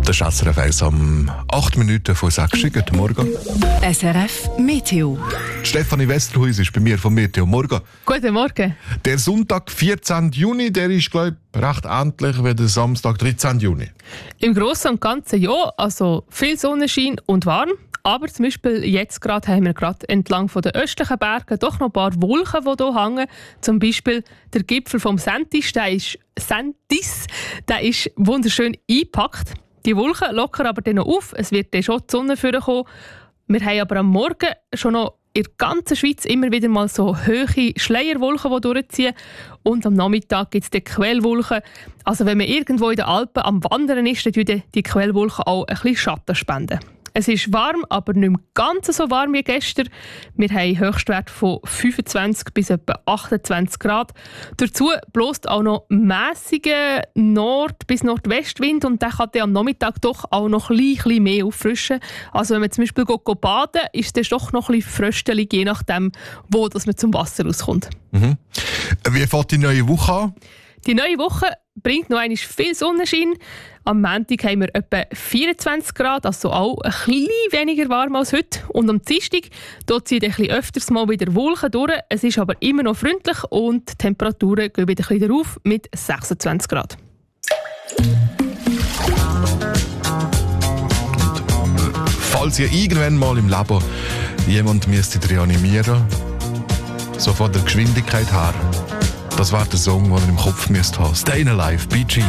Das ist SRF 1 am 8 Minuten vor 6 Uhr. Guten Morgen. SRF Meteo. Stefanie Westerhuis ist bei mir vom Meteo. Morgen. Guten Morgen. Der Sonntag, 14. Juni, der ist, glaube ich, recht ähnlich wie der Samstag, 13. Juni. Im Großen und Ganzen ja, also viel Sonnenschein und warm. Aber zum Beispiel jetzt gerade haben wir gerade entlang von den östlichen Bergen doch noch ein paar Wolken, die hier hängen. Zum Beispiel der Gipfel vom Sentis, der ist wunderschön eingepackt. Die Wolken lockern aber dann noch auf. Es wird dann schon die Sonne vorkommen. Wir haben aber am Morgen schon noch in der ganzen Schweiz immer wieder mal so hohe Schleierwolken, die durchziehen. Und am Nachmittag gibt es die Quellwolken. Also wenn man irgendwo in den Alpen am Wandern ist, dann spenden die Quellwolken auch ein bisschen Schatten spenden. Es ist warm, aber nicht mehr ganz so warm wie gestern. Wir haben Höchstwerte von 25 bis etwa 28 Grad. Dazu bläst auch noch mäßiger Nord- bis Nordwestwind und der kann dann am Nachmittag doch auch noch ein bisschen mehr auffrischen. Also wenn man zum Beispiel baden geht, ist es doch noch ein bisschen fröstelig, je nachdem, wo man zum Wasser rauskommt. Mhm. Wie fängt die neue Woche an? Die neue Woche bringt noch einmal viel Sonnenschein. Am Montag haben wir etwa 24 Grad, also auch ein bisschen weniger warm als heute. Und am Dienstag zieht ein bisschen öfters mal wieder Wolken durch. Es ist aber immer noch freundlich und die Temperaturen gehen wieder ein bisschen rauf mit 26 Grad. Falls ihr irgendwann mal im Leben jemand müsstet reanimieren, so von der Geschwindigkeit her, das wäre der Song, den ihr im Kopf müsst haben. Staying Alive, Bee Gees.